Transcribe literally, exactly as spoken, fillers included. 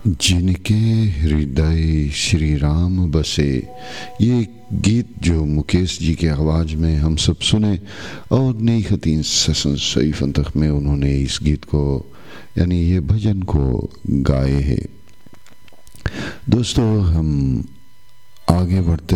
जिनके हृदय श्री राम बसे, ये गीत जो मुकेश जी के आवाज़ में हम सब सुने और नई खतीन ससन सही फंतख में उन्होंने इस गीत को यानी ये भजन को गाए हैं। दोस्तों हम आगे बढ़ते